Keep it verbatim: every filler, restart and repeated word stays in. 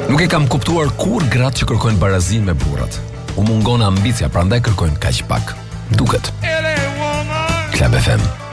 Nuk e kam kuptuar kur gratë që kërkojnë barazinë me burrat. U mungon ambicia, prandaj kërkojnë kaq pak. Duket. Club F M.